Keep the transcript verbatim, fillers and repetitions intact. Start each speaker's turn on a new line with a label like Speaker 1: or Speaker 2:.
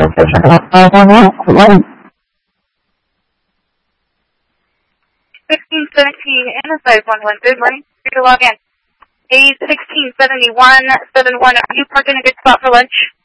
Speaker 1: sixteen seventeen, Interstate one one, good morning. Free to log in. A sixteen seventy-one, seven one, are you parked in a good spot for lunch?